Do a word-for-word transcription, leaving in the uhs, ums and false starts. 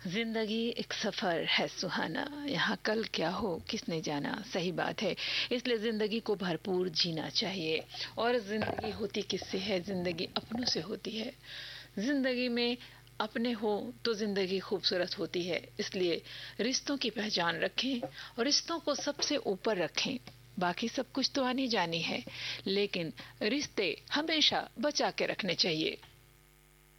जिंदगी एक सफर है सुहाना, यहाँ कल क्या हो किसने जाना। सही बात है, इसलिए जिंदगी को भरपूर जीना चाहिए। और जिंदगी होती किससे है? जिंदगी अपनों से होती है। जिंदगी में अपने हो तो जिंदगी खूबसूरत होती है। इसलिए रिश्तों की पहचान रखें और रिश्तों को सबसे ऊपर रखें। बाकी सब कुछ तो आनी जानी है, लेकिन रिश्ते हमेशा बचा के रखने चाहिए।